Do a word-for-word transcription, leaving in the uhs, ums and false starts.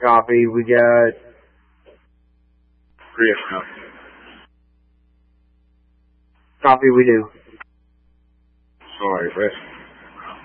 Copy. We got... Prius now. Copy, we do. Sorry, Chris.